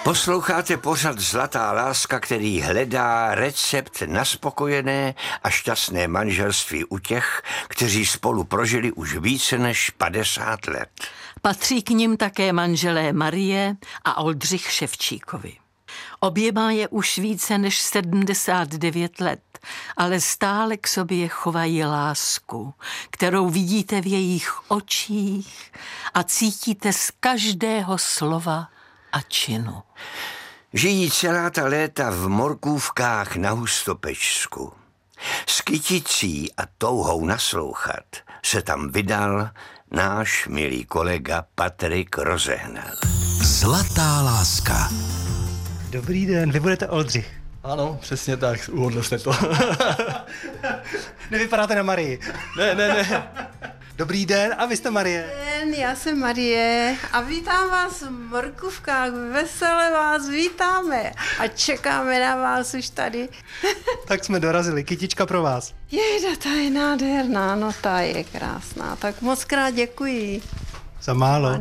Posloucháte pořad Zlatá láska, který hledá recept na spokojené a šťastné manželství u těch, kteří spolu prožili už více než 50 let. Patří k nim také manželé Marie a Oldřich Ševčíkovi. Oběma je už více než 79 let, ale stále k sobě chovají lásku, kterou vidíte v jejich očích a cítíte z každého slova a činu. Žijí celá ta léta v Morkůvkách na Hustopečsku. S kyticí a touhou naslouchat se tam vydal náš milý kolega Patrik Rozehnal. Zlatá láska. Dobrý den, vy budete Oldřich. Ano, přesně tak, uhodl jste to. Nevypadáte na Marii. Ne. Dobrý den, a vy jste Marie. Já jsem Marie a vítám vás v Morkůvkách, veselé vás vítáme a čekáme na vás už tady. Tak jsme dorazili, kytička pro vás. Jejda, ta je nádherná, no ta je krásná, tak moc krát děkuji. Za málo.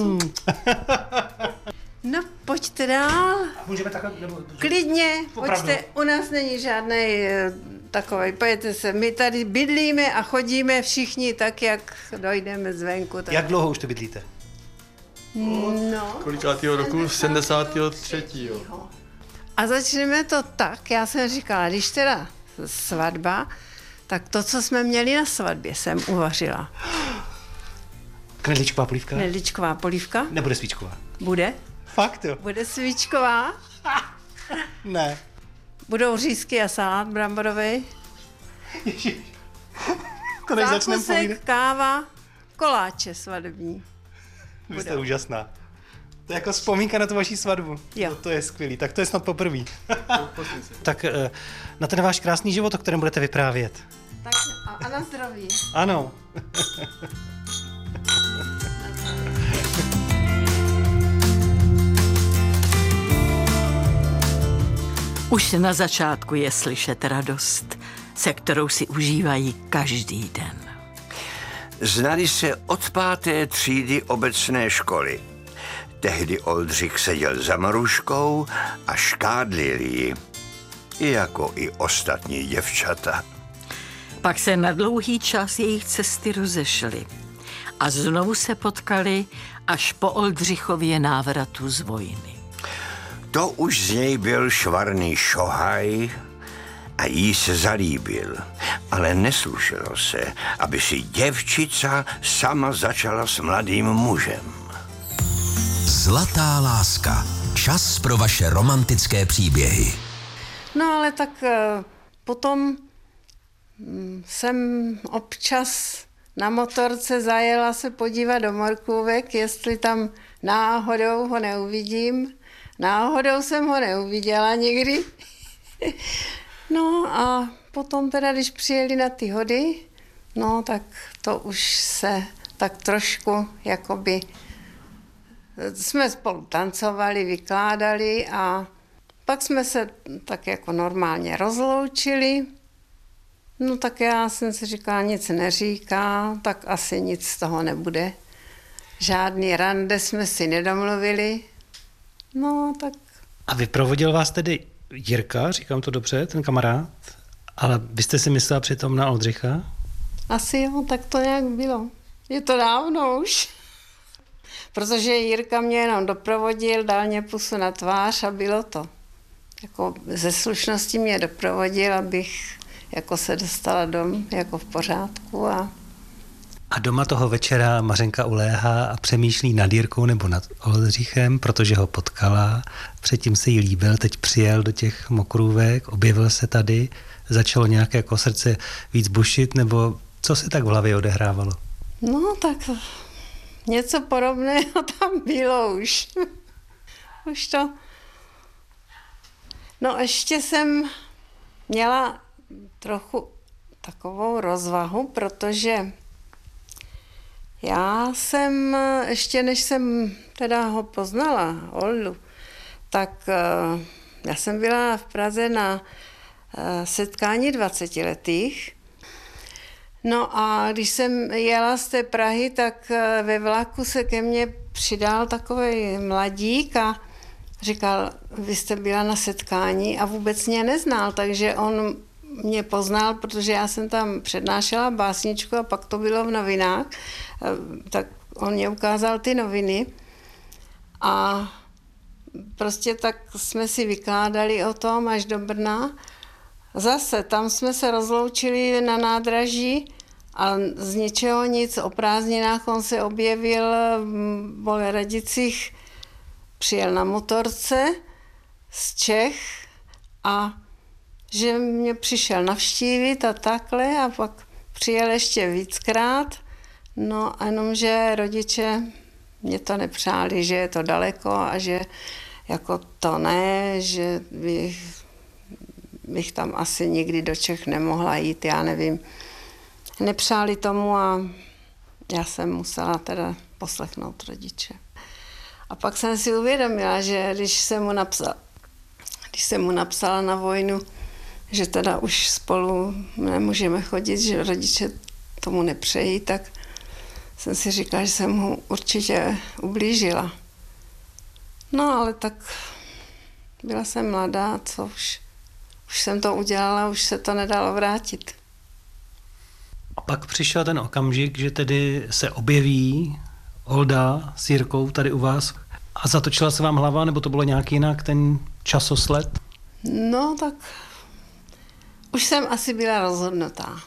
No, pojďte dál. Můžeme takhle, nebo... Klidně, Opravdu. pojďte, u nás není žádnej takovej, pojďte se, my tady bydlíme a chodíme všichni tak, jak dojdeme zvenku. Tak. Jak dlouho už to bydlíte? No. Kolikátýho roku? 73. A začneme to tak, já jsem říkala, když teda svatba, tak to, co jsme měli na svatbě, jsem uvařila. Knedlíčková polívka? Knedlíčková polívka? Nebude svíčková. Bude. Fakt jo? Bude svíčková. Ne. Budou řízky a salát bramborový. To než začneme povídat. Zákusek, káva, koláče svatební. Vy jste úžasná. To je jako vzpomínka na tu vaši svatbu. Jo. No, to je skvělý, tak to je snad poprvý. Tak na ten váš krásný život, o kterém budete vyprávět. Tak a na zdraví. Ano. Už na začátku je slyšet radost, se kterou si užívají každý den. Znali se od 5. třídy obecné školy. Tehdy Oldřich seděl za Maruškou a škádlil ji, jako i ostatní děvčata. Pak se na dlouhý čas jejich cesty rozešly a znovu se potkali až po Oldřichově návratu z vojny. To už z něj byl švarný šohaj a jí se zalíbil, ale neslušelo se, aby si děvčica sama začala s mladým mužem. Zlatá láska. Čas pro vaše romantické příběhy. No ale tak potom jsem občas na motorce zajela se podívat do Morkůvek, jestli tam náhodou ho neuvidím. Náhodou jsem ho neuviděla nikdy. No a potom teda, když přijeli na ty hody, no tak to už se tak trošku jakoby jsme spolu tancovali, vykládali a pak jsme se tak jako normálně rozloučili. No tak já jsem si říkala, nic neříká, tak asi nic z toho nebude. Žádný rande jsme si nedomluvili. No tak... A vyprovodil vás tedy Jirka, říkám to dobře, ten kamarád, ale vy jste si myslela přitom na Oldřicha? Asi jo, tak to nějak bylo. Je to dávno už. Protože Jirka mě jenom doprovodil, dal mě pusu na tvář a bylo to. Jako ze slušnosti mě doprovodil, abych jako se dostala dom jako v pořádku. A doma toho večera Mařenka uléhá a přemýšlí nad Jirkou nebo nad Oldřichem, protože ho potkala, předtím se jí líbil, teď přijel do těch Mokrůvek, objevil se tady, začalo nějaké jako srdce víc bušit, nebo co se tak v hlavě odehrávalo? No tak něco podobného tam bylo už. Už to... No ještě jsem měla trochu takovou rozvahu, protože já jsem, ještě než jsem teda ho poznala, Oldu, tak já jsem byla v Praze na setkání 20letých. No a když jsem jela z té Prahy, tak ve vlaku se ke mně přidal takový mladík a Říkal, vy jste byla na setkání a vůbec mě neznal, takže on mě poznal, protože já jsem tam přednášela básničku a pak to bylo v novinách, tak on mě ukázal ty noviny a prostě tak jsme si vykládali o tom až do Brna. Zase tam jsme se rozloučili na nádraží a z ničeho nic, o prázdninách on se objevil v Boleradicích, přijel na motorce z Čech a že mě přišel navštívit a takhle a pak přijel ještě víckrát, no a jenomže rodiče mě to nepřáli, že je to daleko a že jako to ne, že bych tam asi nikdy do Čech nemohla jít, já nevím. Nepřáli tomu a já jsem musela teda poslechnout rodiče. A pak jsem si uvědomila, že když jsem mu napsala na vojnu, že teda už spolu nemůžeme chodit, že rodiče tomu nepřejí, tak jsem si říkala, že jsem mu určitě ublížila. No ale tak byla jsem mladá, co už jsem to udělala, už se to nedalo vrátit. A pak přišel ten okamžik, že tedy se objeví Olda s Jirkou tady u vás a zatočila se vám hlava, nebo to bylo nějak jinak, ten časosled? No tak už jsem asi byla rozhodnutá.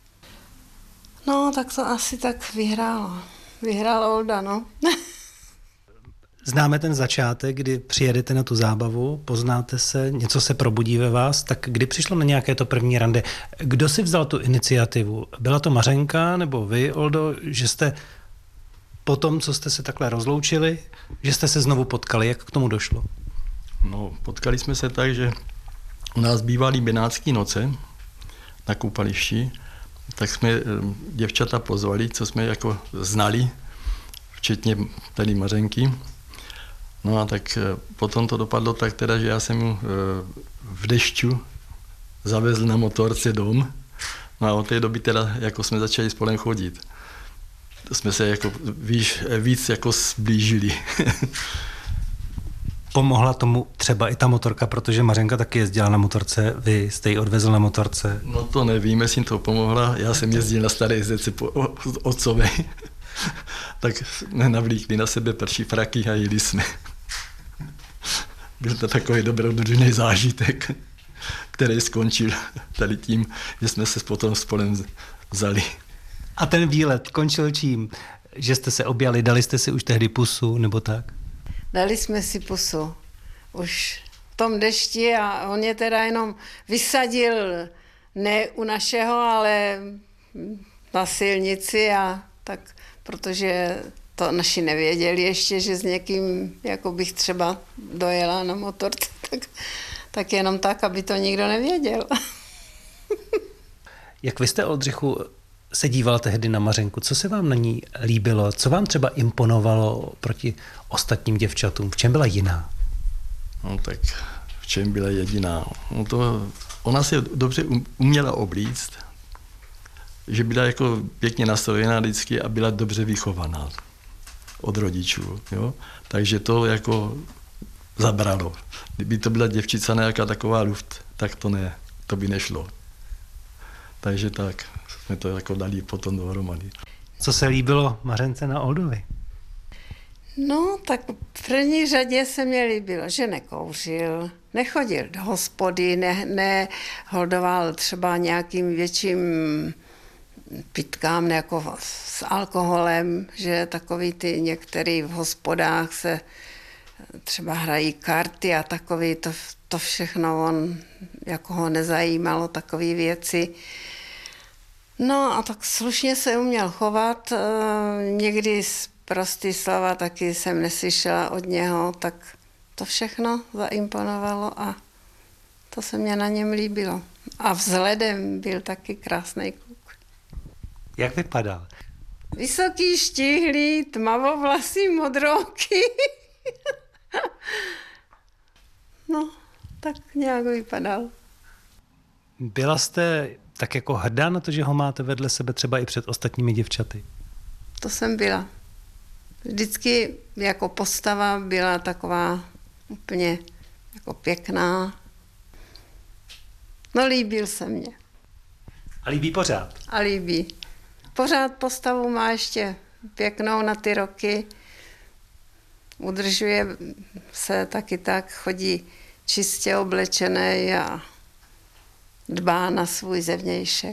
No tak to asi tak vyhrálo. Vyhrál Olda, no. Známe ten začátek, kdy přijedete na tu zábavu, poznáte se, něco se probudí ve vás, tak kdy přišlo na nějaké to první rande? Kdo si vzal tu iniciativu? Byla to Mařenka nebo vy, Oldo, že jste po tom, co jste se takhle rozloučili, že jste se znovu potkali? Jak k tomu došlo? No, potkali jsme se tak, že u nás bývaly Benátské noce na koupališti, tak jsme děvčata pozvali, co jsme jako znali, včetně tady Mařenky. No a tak potom to dopadlo tak teda, že já jsem mu v dešťu zavezl na motorce dom. No a od té doby teda jako jsme začali spolem chodit. Jsme se jako víc jako zblížili. Pomohla tomu třeba i ta motorka, protože Mařenka taky jezdila na motorce, vy jste ji odvezl na motorce. No to nevím, jestli to pomohla. Já jsem jezdil na staré jezdeci po otcové. Tak jsme navlíkli na sebe prší fraky a jeli jsme. Byl to takový dobrodružný zážitek, který skončil tady tím, že jsme se potom spolem vzali. A ten výlet končil čím? Že jste se objali, dali jste si už tehdy pusu, nebo tak? Dali jsme si pusu. Už v tom dešti a on je teda jenom vysadil ne u našeho, ale na silnici a tak, protože to naši nevěděli ještě, že s někým, jako bych třeba dojela na motorce, tak jenom tak, aby to nikdo nevěděl. Jak vy jste, Oldřichu, se díval tehdy na Mařenku? Co se vám na ní líbilo? Co vám třeba imponovalo proti ostatním děvčatům? V čem byla jiná? No tak v čem byla jediná? No to, ona se dobře uměla oblíct, že byla jako pěkně nastavená vždycky a byla dobře vychovaná od rodičů. Jo? Takže to jako zabralo. Kdyby to byla děvčica nějaká taková luft, tak to ne, to by nešlo. Takže tak jsme to jako dali potom dohromady. Co se líbilo Mařence na Oldovi? No, tak v první řadě se mě líbilo, že nekouřil, nechodil do hospody, neholdoval třeba nějakým větším pitkám jako s alkoholem, že takový ty některý v hospodách se třeba hrají karty a takový, to všechno on, jako ho nezajímalo, takové věci. No a tak slušně se uměl chovat, někdy prostý slova taky jsem neslyšela od něho, tak to všechno zaimponovalo a to se mě na něm líbilo. A vzhledem byl taky krásný kluk. Jak vypadal? Vysoký, štíhlý, tmavovlasý, modrooky. No, tak nějak vypadal. Byla jste tak jako hrdá na to, že ho máte vedle sebe třeba i před ostatními děvčaty? To jsem byla. Vždycky jako postava byla taková úplně jako pěkná. No líbil se mně. A líbí pořád? A líbí. Pořád postavu má ještě pěknou na ty roky. Udržuje se taky tak, chodí čistě oblečený a dbá na svůj zevnějšek.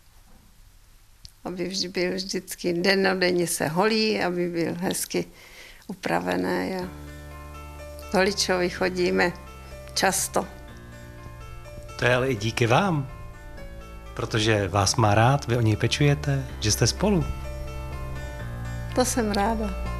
Aby byl vždycky dennodenně se holí, aby byl hezky upravený. A k holičovi chodíme často. To je ale i díky vám, protože vás má rád, vy o něj pečujete, že jste spolu. To jsem ráda.